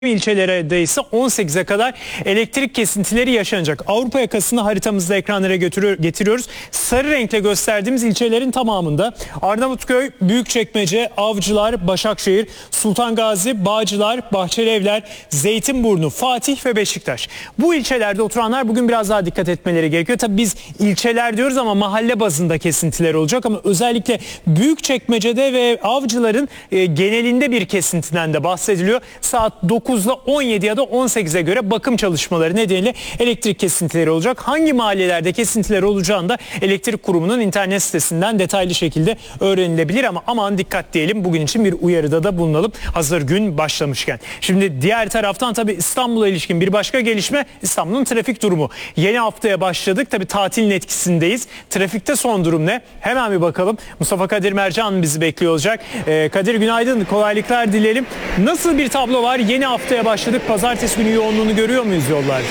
İlçelerde ise 18'e kadar elektrik kesintileri yaşanacak. Avrupa yakasını haritamızda ekranlara getiriyoruz. Sarı renkle gösterdiğimiz ilçelerin tamamında Arnavutköy, Büyükçekmece, Avcılar, Başakşehir, Sultan Gazi, Bağcılar, Bahçelievler, Zeytinburnu, Fatih ve Beşiktaş. Bu ilçelerde oturanlar bugün biraz daha dikkat etmeleri gerekiyor. Tabii biz ilçeler diyoruz ama mahalle bazında kesintiler olacak ama özellikle Büyükçekmece'de ve Avcılar'ın genelinde bir kesintiden de bahsediliyor. Saat 9'da 17 ya da 18'e göre bakım çalışmaları nedeniyle elektrik kesintileri olacak. Hangi mahallelerde kesintiler olacağını da elektrik kurumunun internet sitesinden detaylı şekilde öğrenilebilir ama aman dikkat diyelim, bugün için bir uyarıda da bulunalım hazır gün başlamışken. Şimdi diğer taraftan tabii İstanbul'a ilişkin bir başka gelişme, İstanbul'un trafik durumu. Yeni haftaya başladık, tabii tatilin etkisindeyiz. Trafikte son durum ne? Hemen bir bakalım. Mustafa Kadir Mercan bizi bekliyor olacak. Kadir, günaydın, kolaylıklar dileyelim. Nasıl bir tablo var? Yeni haftaya başladık. Pazartesi günü yoğunluğunu görüyor muyuz yollarda?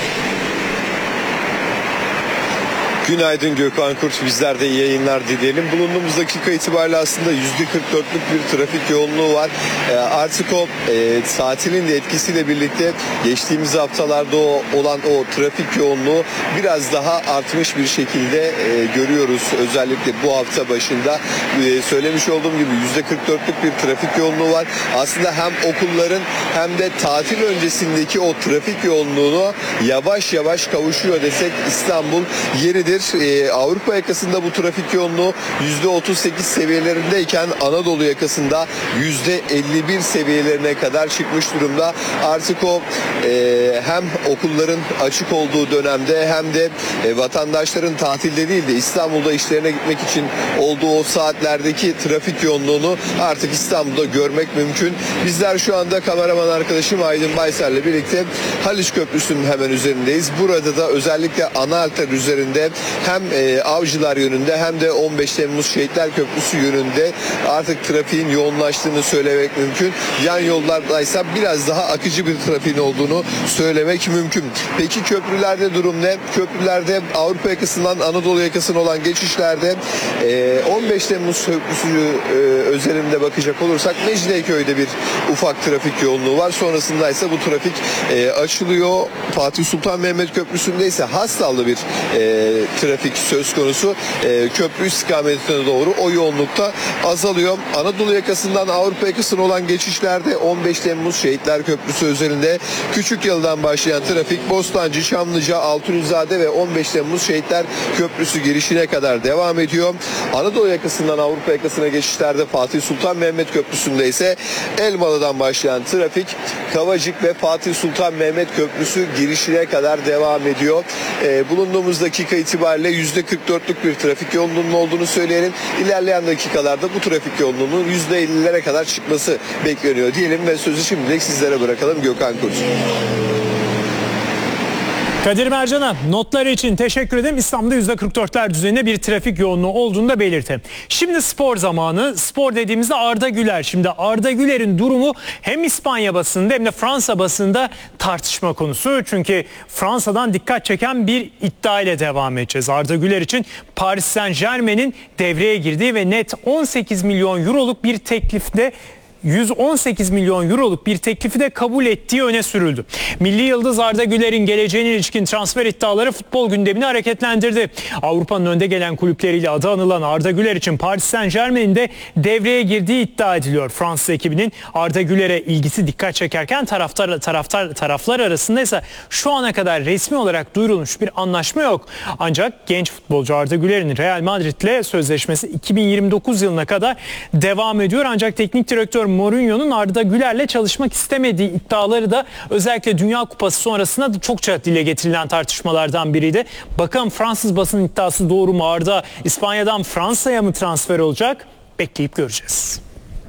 Günaydın Gökhan Kurt, bizler de iyi yayınlar dileyelim. Bulunduğumuz dakika itibariyle aslında %44'lük bir trafik yoğunluğu var. Artık o tatilin de etkisiyle birlikte geçtiğimiz haftalarda olan o trafik yoğunluğu biraz daha artmış bir şekilde görüyoruz. Özellikle bu hafta başında söylemiş olduğum gibi %44'lük bir trafik yoğunluğu var. Aslında hem okulların hem de tatil öncesindeki o trafik yoğunluğunu yavaş yavaş kavuşuyor desek İstanbul yeridir. Avrupa yakasında bu trafik yoğunluğu %38 seviyelerindeyken Anadolu yakasında %51 seviyelerine kadar çıkmış durumda. Artık o hem okulların açık olduğu dönemde hem de vatandaşların tatilde değil de İstanbul'da işlerine gitmek için olduğu o saatlerdeki trafik yoğunluğunu artık İstanbul'da görmek mümkün. Bizler şu anda kameraman arkadaşım Aydın Baysal'le birlikte Haliç Köprüsü'nün hemen üzerindeyiz. Burada da özellikle ana hatlar üzerinde hem Avcılar yönünde hem de 15 Temmuz Şehitler Köprüsü yönünde artık trafiğin yoğunlaştığını söylemek mümkün. Yan yollardaysa biraz daha akıcı bir trafiğin olduğunu söylemek mümkün. Peki köprülerde durum ne? Köprülerde Avrupa yakasından Anadolu yakasına olan geçişlerde 15 Temmuz Köprüsü özelinde bakacak olursak Mecidiyeköy'de bir ufak trafik yoğunluğu var. Sonrasında ise bu trafik açılıyor. Fatih Sultan Mehmet Köprüsü'nde ise Hastallı bir trafik söz konusu. Köprü istikametine doğru o yoğunlukta azalıyor. Anadolu yakasından Avrupa yakasına olan geçişlerde 15 Temmuz Şehitler Köprüsü özelinde Küçükyalı'dan başlayan trafik Bostancı, Çamlıca, Altunizade ve 15 Temmuz Şehitler Köprüsü girişine kadar devam ediyor. Anadolu yakasından Avrupa yakasına geçişlerde Fatih Sultan Mehmet Köprüsü'nde ise Elmalı'dan başlayan trafik Kavacık ve Fatih Sultan Mehmet Köprüsü girişine kadar devam ediyor. Bulunduğumuz dakika itibariyle %44'lük bir trafik yoğunluğunun olduğunu söyleyelim. İlerleyen dakikalarda bu trafik yoğunluğunun %50'lere kadar çıkması bekleniyor diyelim ve sözü şimdilik sizlere bırakalım. Gökhan Kurt. Kadir Mercan'a notları için teşekkür ederim. İstanbul'da %44'ler düzeyinde bir trafik yoğunluğu olduğunu da belirtelim. Şimdi spor zamanı. Spor dediğimizde Arda Güler. Şimdi Arda Güler'in durumu hem İspanya basında hem de Fransa basında tartışma konusu. Çünkü Fransa'dan dikkat çeken bir iddia ile devam edeceğiz. Arda Güler için Paris Saint-Germain'in devreye girdiği ve net 18 milyon euroluk bir teklifte 118 milyon euroluk bir teklifi de kabul ettiği öne sürüldü. Milli yıldız Arda Güler'in geleceğine ilişkin transfer iddiaları futbol gündemini hareketlendirdi. Avrupa'nın önde gelen kulüpleriyle adı anılan Arda Güler için Paris Saint-Germain'in de devreye girdiği iddia ediliyor. Fransız ekibinin Arda Güler'e ilgisi dikkat çekerken taraflar arasında ise şu ana kadar resmi olarak duyurulmuş bir anlaşma yok. Ancak genç futbolcu Arda Güler'in Real Madrid'le sözleşmesi 2029 yılına kadar devam ediyor. Ancak teknik direktör Mourinho'nun Arda Güler'le çalışmak istemediği iddiaları da özellikle Dünya Kupası sonrasında da çokça dile getirilen tartışmalardan biriydi. Bakalım Fransız basın iddiası doğru mu? Arda İspanya'dan Fransa'ya mı transfer olacak? Bekleyip göreceğiz.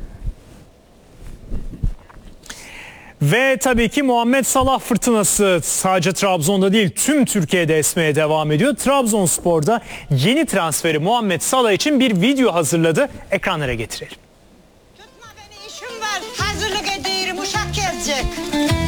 Ve tabii ki Muhammed Salah fırtınası sadece Trabzon'da değil tüm Türkiye'de esmeye devam ediyor. Trabzonspor'da yeni transferi Muhammed Salah için bir video hazırladı. Ekranlara getirelim. Hazırlık ediyorum, uşak gelecek.